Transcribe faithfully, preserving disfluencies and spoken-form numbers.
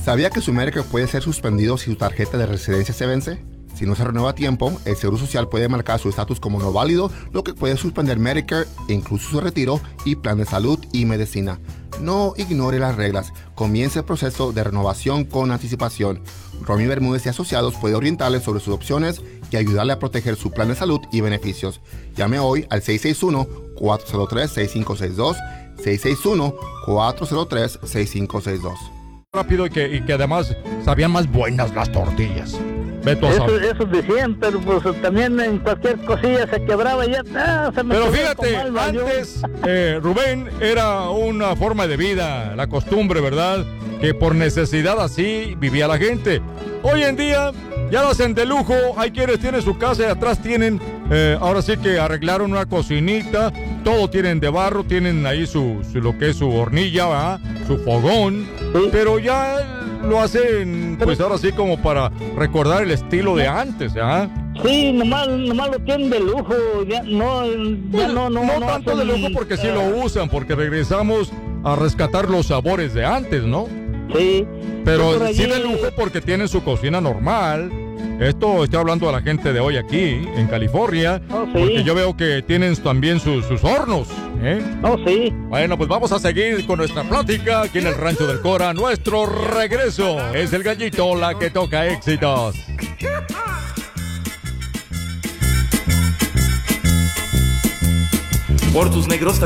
¿Sabía que su Medicare puede ser suspendido si su tarjeta de residencia se vence? Si no se renueva a tiempo, el Seguro Social puede marcar su estatus como no válido, lo que puede suspender Medicare, incluso su retiro y plan de salud y medicina. No ignore las reglas. Comience el proceso de renovación con anticipación. Romy Bermúdez y Asociados puede orientarle sobre sus opciones y ayudarle a proteger su plan de salud y beneficios. Llame hoy al seis seis uno, cuatro cero tres, seis cinco seis dos, seis seis uno, cuatro cero tres, seis cinco seis dos. Rápido y que, y que además sabían más buenas las tortillas. Beto a Eso, saber. eso decían, pero pues también en cualquier cosilla se quebraba y ya ah, se me Pero quedó fíjate, con mal, antes eh, Rubén era una forma de vida, la costumbre, ¿verdad? Que por necesidad así vivía la gente. Hoy en día ya lo hacen de lujo, hay quienes tienen su casa y atrás tienen, eh, ahora sí que arreglaron una cocinita, todo tienen de barro, tienen ahí su, su lo que es su hornilla, ¿verdad? Su fogón, Sí. pero ya lo hacen pues ahora sí como para recordar el estilo de antes, ¿ah? Sí, nomás, nomás lo tienen de lujo, ya no, ya no, no, no no tanto de hacen, lujo porque sí ah, lo usan, porque regresamos a rescatar los sabores de antes, ¿no? Sí. Pero Por sí allí- de lujo porque tienen su cocina normal. Esto estoy hablando de la gente de hoy aquí, en California, Oh, sí. porque yo veo que tienen también sus, sus hornos, ¿eh? Oh, sí. Bueno, pues vamos a seguir con nuestra plática aquí en el Rancho del Cora. Nuestro regreso es el gallito, la que toca éxitos. Por tus negros